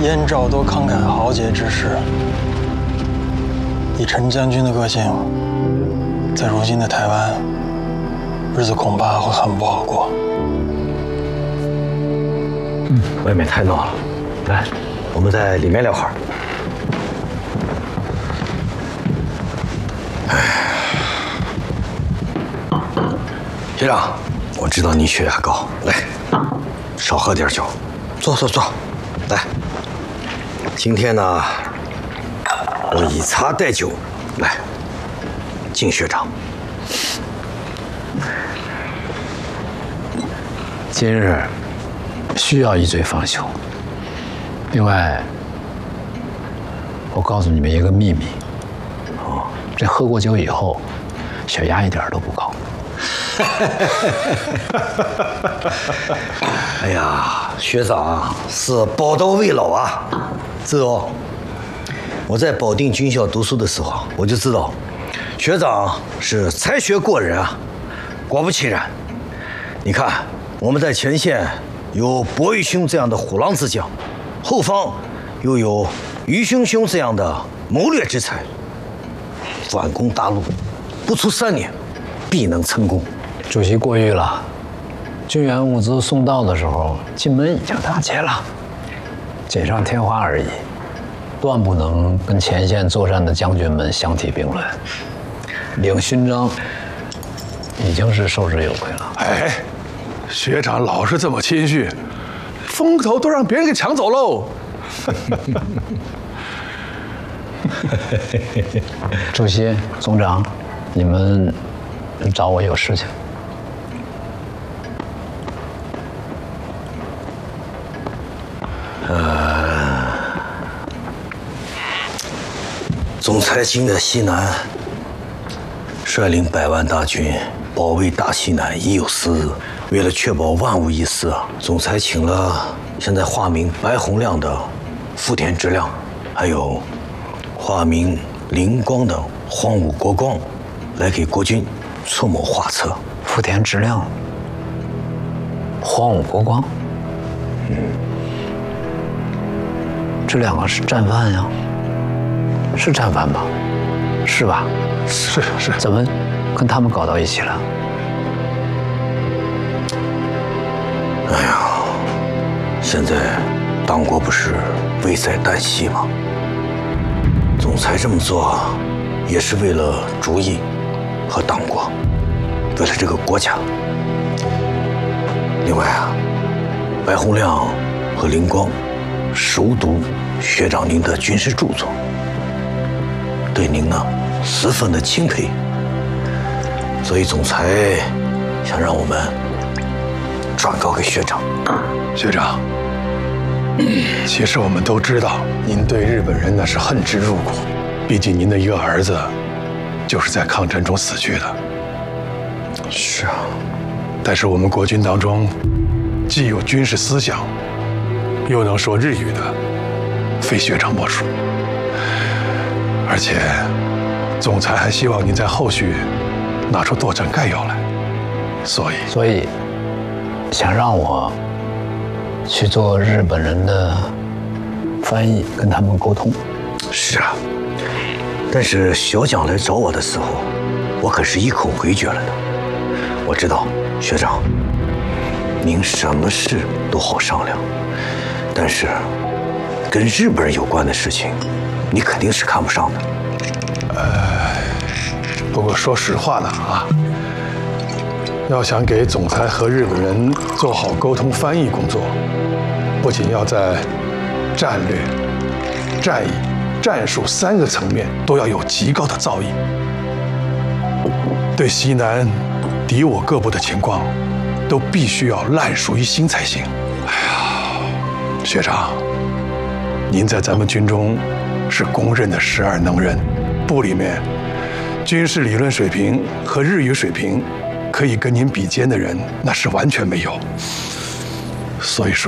燕赵都慷慨豪杰之士，以陈将军的个性，在如今的台湾，日子恐怕会很不好过。 外面太闹了，来，我们在里面聊会儿。学长，我知道你血压高，来，少喝点酒，坐。来，今天呢，我以茶代酒，来，敬学长。 今日需要一醉方休。另外，我告诉你们一个秘密，这喝过酒以后，血压一点都不高。 哎呀，学长是宝刀未老啊！我在保定军校读书的时候，我就知道，学长是才学过人啊。果不其然，你看我们在前线有薄玉兄这样的虎狼之将，后方又有于兄这样的谋略之才，反攻大陆不出3年，必能成功。 主席过誉了，军援物资送到的时候，进门已经打劫了，锦上添花而已，断不能跟前线作战的将军们相提并论。领勋章已经是受之有愧了。 哎，学长老是这么谦虚，风头都让别人给抢走喽。 主席、总长，你们找我有事情。 总裁今在西南，率领100万大军保卫大西南已有4日。为了确保万无一失，总裁请了现在化名白洪亮的福田直亮，还有化名灵光的荒武国光，来给国军出谋划策。 福田直亮、荒武国光，这2个是战犯呀。是战犯吧？是吧？ 是。 怎么跟他们搞到一起了？ 哎呀，现在党国不是危在旦夕吗？总裁这么做，也是为了主义和党国，为了这个国家。另外啊，白洪亮和灵光熟读学长您的军事著作，对您呢十分的钦佩，所以总裁想让我们转告给学长。 学长，其实我们都知道，您对日本人那是恨之入骨。毕竟您的一个儿子，就是在抗战中死去的。 是啊， 但是我们国军当中，既有军事思想，又能说日语的，非学长莫属。而且，总裁还希望您在后续拿出作战概要来，所以想让我去做日本人的翻译，跟他们沟通。 是啊，但是小蒋来找我的时候，我可是一口回绝了的。我知道学长，您什么事都好商量，但是跟日本人有关的事情，你肯定是看不上的。 不过说实话呢啊，要想给总裁和日本人做好沟通翻译工作，不仅要在战略、战役、战术3个层面都要有极高的造诣。对西南敌我各部的情况，都必须要烂熟于心才行。哎呀，学长，您在咱们军中是公认的12能人，部里面军事理论水平和日语水平可以跟您比肩的人，那是完全没有。所以说。